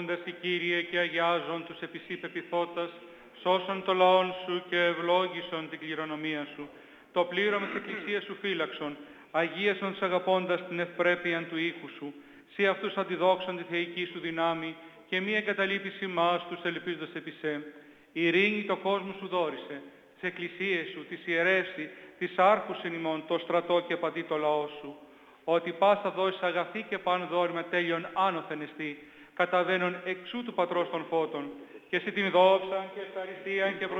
Συ Κύριε και αγιάζον τους επισή πεπιθώτας, σώσον το λαόν σου και ευλόγησον την κληρονομία σου. Το πλήρωμα της Εκκλησίας σου φύλαξον, αγίασον τους αγαπώντας την ευπρέπειαν του οίκου σου. Σύ αυτούς αντιδόξαν τη θεϊκή σου δυνάμει και μη εγκαταλείπεις ημάς τους ελπίζοντας επί σε. Ειρήνη το κόσμο σου δόρισε, τις εκκλησίες σου, τις ιερεύσει, τις άρχους εν ημών, το στρατό και παντί το λαό σου. Ότι πάσα δώσεις αγαθή και παν δόρημα τέλειον άνωθεν εστί, καταβαίνουν εξού του Πατρός των Φώτων, και σε την δόξαν και ευχαριστίαν και